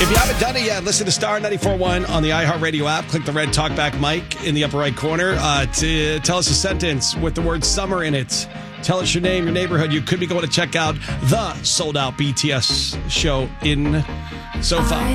If you haven't done it yet, listen to Star 94.1 on the iHeartRadio app. Click the red talkback mic in the upper right corner to tell us a sentence with the word summer in it. Tell us your name, your neighborhood. You could be going to check out the sold-out BTS show in SoFi.